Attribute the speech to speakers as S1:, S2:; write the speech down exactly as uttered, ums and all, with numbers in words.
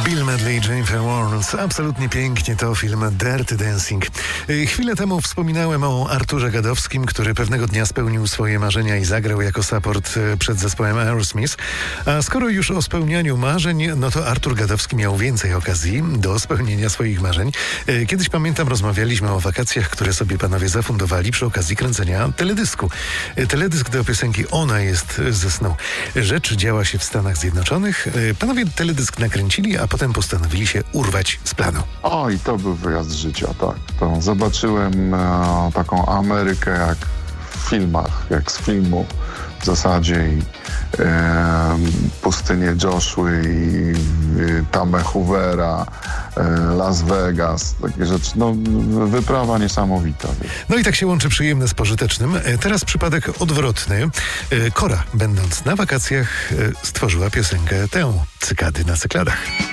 S1: Bill Medley, Jennifer Warnes. Absolutnie pięknie to film Dirty Dancing. Chwilę temu wspominałem o Arturze Gadowskim, który pewnego dnia spełnił swoje marzenia i zagrał jako support przed zespołem Aerosmith. A skoro już o spełnianiu marzeń, no to Artur Gadowski miał więcej okazji do spełnienia swoich marzeń. Kiedyś, pamiętam, rozmawialiśmy o wakacjach, które sobie panowie zafundowali przy okazji kręcenia teledysku. Teledysk do piosenki Ona jest ze snu. Rzecz działa się w Stanach Zjednoczonych. Panowie teledysk nakręcili, a potem postanowili się urwać z planu.
S2: O, i to był wyjazd życia, tak. To zobaczyłem e, taką Amerykę jak w filmach, jak z filmu w zasadzie. I, e, pustynię Joshua i e, Tamę Hoovera, e, Las Vegas, takie rzeczy. No, wyprawa niesamowita.
S1: No i tak się łączy przyjemne z pożytecznym. E, teraz przypadek odwrotny. E, Kora, będąc na wakacjach, e, stworzyła piosenkę tę, Cykady na cykladach.